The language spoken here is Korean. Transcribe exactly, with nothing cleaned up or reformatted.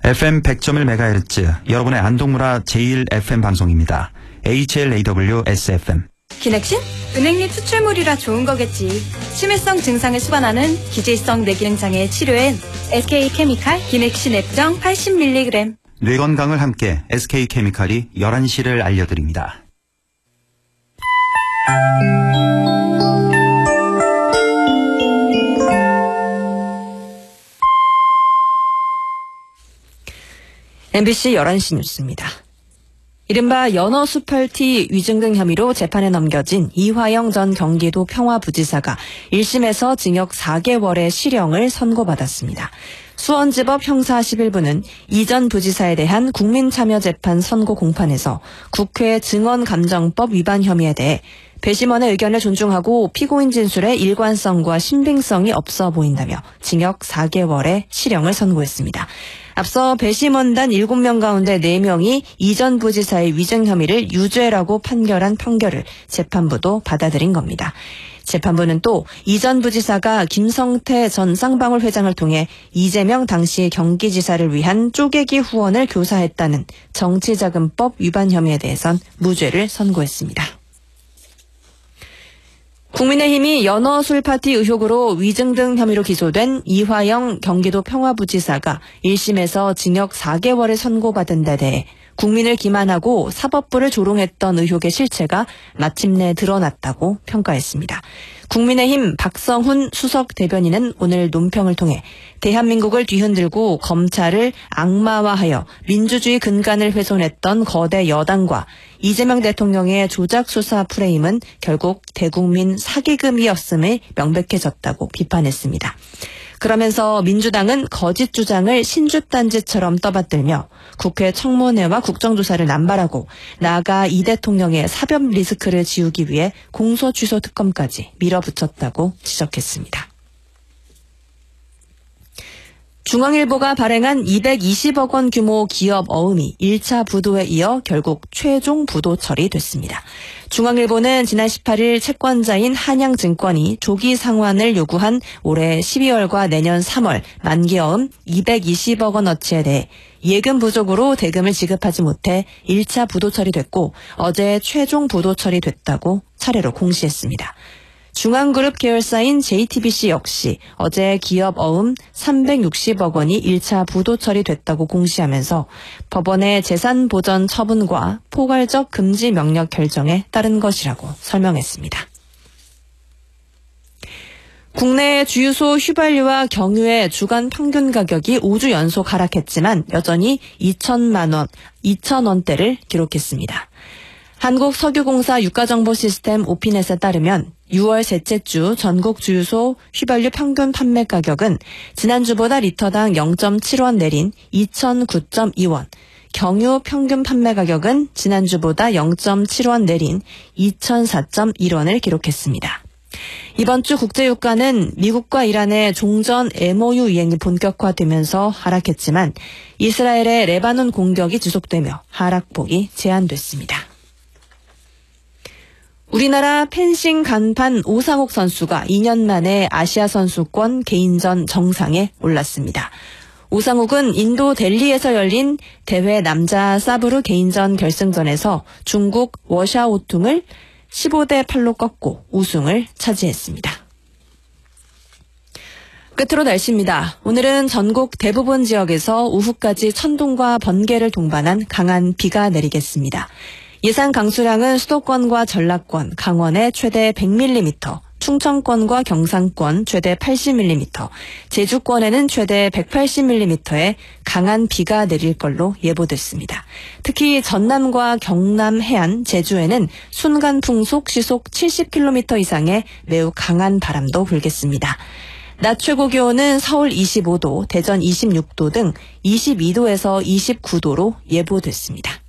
에프엠 백 점 일 메가헤르츠 여러분의 안동문화 제일 에프엠 방송입니다. 에이치엘에이더블유-에스에프엠. 기넥신? 은행잎 추출물이라 좋은 거겠지. 치매성 증상을 수반하는 기질성 뇌기능 장애 치료엔 에스케이케미칼 기넥신 앱정 팔십 밀리그램. 뇌 건강을 함께 에스케이케미칼이 열한 시를 알려드립니다. 엠비씨 열한 시 뉴스입니다. 이른바 연어 수팔티 위증 등 혐의로 재판에 넘겨진 이화영 전 경기도 평화부지사가 일 심에서 징역 사 개월의 실형을 선고받았습니다. 수원지법 형사 십일 부는 이 전 부지사에 대한 국민참여재판 선고 공판에서 국회 증언감정법 위반 혐의에 대해 배심원의 의견을 존중하고 피고인 진술의 일관성과 신빙성이 없어 보인다며 징역 사 개월의 실형을 선고했습니다. 앞서 배심원단 일곱 명 가운데 네 명이 이 전 부지사의 위증 혐의를 유죄라고 판결한 판결을 재판부도 받아들인 겁니다. 재판부는 또 이 전 부지사가 김성태 전 쌍방울 회장을 통해 이재명 당시 경기지사를 위한 쪼개기 후원을 교사했다는 정치자금법 위반 혐의에 대해선 무죄를 선고했습니다. 국민의힘이 연어 술 파티 의혹으로 위증 등 혐의로 기소된 이화영 경기도 평화부지사가 일 심에서 징역 사 개월을 선고받은 데 대해 국민을 기만하고 사법부를 조롱했던 의혹의 실체가 마침내 드러났다고 평가했습니다. 국민의힘 박성훈 수석 대변인은 오늘 논평을 통해 대한민국을 뒤흔들고 검찰을 악마화하여 민주주의 근간을 훼손했던 거대 여당과 이재명 대통령의 조작 수사 프레임은 결국 대국민 사기금이었음을 명백해졌다고 비판했습니다. 그러면서 민주당은 거짓 주장을 신주딴지처럼 떠받들며 국회 청문회와 국정조사를 남발하고 나아가 이 대통령의 사법 리스크를 지우기 위해 공소 취소 특검까지 밀어붙였다고 지적했습니다. 중앙일보가 발행한 이백이십억 원 규모 기업 어음이 일 차 부도에 이어 결국 최종 부도 처리됐습니다. 중앙일보는 지난 십팔 일 채권자인 한양증권이 조기 상환을 요구한 올해 십이월과 내년 삼월 만기 어음 이백이십억 원어치에 대해 예금 부족으로 대금을 지급하지 못해 일 차 부도 처리됐고 어제 최종 부도 처리됐다고 차례로 공시했습니다. 중앙그룹 계열사인 제이티비씨 역시 어제 기업 어음 삼백육십억 원이 일 차 부도 처리됐다고 공시하면서 법원의 재산 보전 처분과 포괄적 금지 명령 결정에 따른 것이라고 설명했습니다. 국내 주유소 휘발유와 경유의 주간 평균 가격이 오 주 연속 하락했지만 여전히 이천만 원, 이천 원대를 기록했습니다. 한국석유공사 유가정보시스템 오피넷에 따르면 유월 셋째 주 전국 주유소 휘발유 평균 판매 가격은 지난주보다 리터당 영 점 칠 원 내린 이천구 점 이 원, 경유 평균 판매 가격은 지난주보다 영 점 칠 원 내린 이천사 점 일 원을 기록했습니다. 이번 주 국제유가는 미국과 이란의 종전 엠오유 이행이 본격화되면서 하락했지만 이스라엘의 레바논 공격이 지속되며 하락폭이 제한됐습니다. 우리나라 펜싱 간판 오상욱 선수가 이 년 만에 아시아 선수권 개인전 정상에 올랐습니다. 오상욱은 인도 델리에서 열린 대회 남자 사브르 개인전 결승전에서 중국 워샤오퉁을 십오 대 팔로 꺾고 우승을 차지했습니다. 끝으로 날씨입니다. 오늘은 전국 대부분 지역에서 오후까지 천둥과 번개를 동반한 강한 비가 내리겠습니다. 예상 강수량은 수도권과 전라권, 강원에 최대 백 밀리미터, 충청권과 경상권 최대 팔십 밀리미터, 제주권에는 최대 백팔십 밀리미터의 강한 비가 내릴 걸로 예보됐습니다. 특히 전남과 경남 해안, 제주에는 순간 풍속 시속 칠십 킬로미터 이상의 매우 강한 바람도 불겠습니다. 낮 최고 기온은 서울 이십오 도, 대전 이십육 도 등 이십이 도에서 이십구 도로 예보됐습니다.